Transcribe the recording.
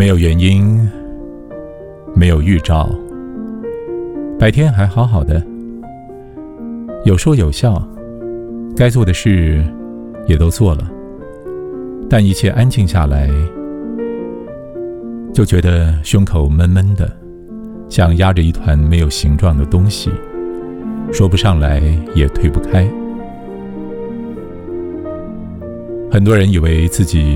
没有原因，没有预兆，白天还好好的，有说有笑，该做的事也都做了，但一切安静下来，就觉得胸口闷闷的，像压着一团没有形状的东西，说不上来也推不开。很多人以为自己